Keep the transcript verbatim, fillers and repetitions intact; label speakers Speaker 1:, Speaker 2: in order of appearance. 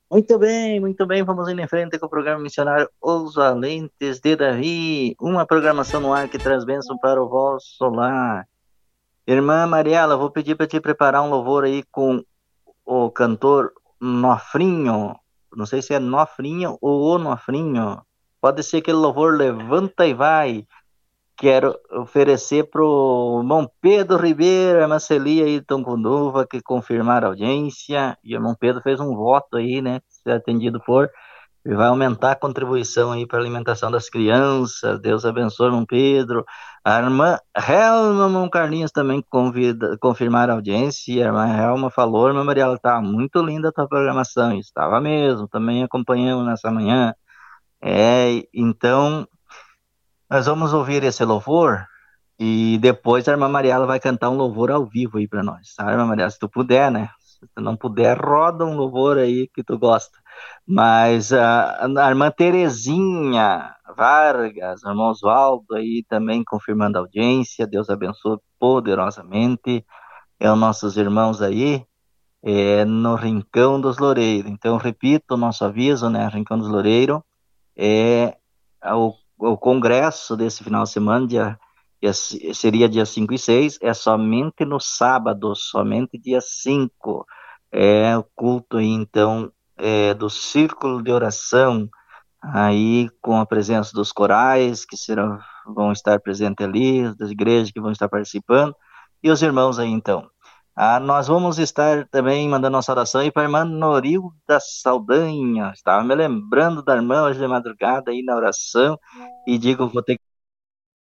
Speaker 1: Muito bem, muito bem. Vamos indo em frente com o programa missionário Os Valentes de Davi. Uma programação no ar que traz bênção para o vosso lar. Irmã Mariela, vou pedir para te preparar um louvor aí com o cantor Nofrinho. Não sei se é Nofrinho ou o Nofrinho. Pode ser aquele louvor Levanta e Vai. Quero oferecer pro irmão Pedro Ribeiro, a irmã Celia e Tom Conduva, que confirmaram a audiência. E o irmão Pedro fez um voto aí, né? Se atendido por. E vai aumentar a contribuição aí para a alimentação das crianças. Deus abençoe, irmão Pedro. A irmã Helma, irmão Carlinhos também convida, confirmaram a audiência. E a irmã Helma falou, irmã Mariela, tá muito linda a tua programação. E estava mesmo, também acompanhamos nessa manhã. É, então, nós vamos ouvir esse louvor e depois a irmã Mariela vai cantar um louvor ao vivo aí para nós, tá, irmã Mariela? Se tu puder, né? Se tu não puder, roda um louvor aí que tu gosta. Mas a, a irmã Terezinha Vargas, o irmão Oswaldo aí também confirmando a audiência, Deus abençoe poderosamente. É os nossos irmãos aí é, no Rincão dos Loureiros. Então, repito o nosso aviso, né? Rincão dos Loureiros é o, o congresso desse final de semana, dia, dia- seria dia cinco e seis, é somente no sábado, somente dia cinco. É o culto aí, então, é, do círculo de oração, aí com a presença dos corais que serão, vão estar presentes ali, das igrejas que vão estar participando, e os irmãos aí, então. Ah, nós vamos estar também mandando nossa oração aí para a irmã Norilda Saldanha. Estava me lembrando da irmã hoje de madrugada aí na oração e digo, vou ter